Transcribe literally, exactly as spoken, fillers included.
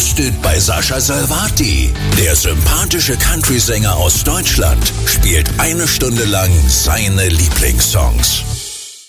Hosted bei Sascha Salvati. Der sympathische Country-Sänger aus Deutschland spielt eine Stunde lang seine Lieblingssongs.